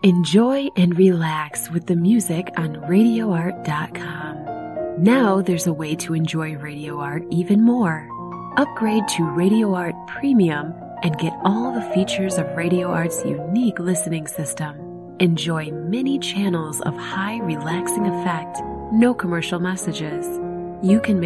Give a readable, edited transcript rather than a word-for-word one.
Enjoy and relax with the music on RadioArt.com. Now there's a way to enjoy Radio Art even more. Upgrade to Radio Art Premium and get all the features of Radio Art's unique listening system. Enjoy many channels of high relaxing effect, no commercial messages. You can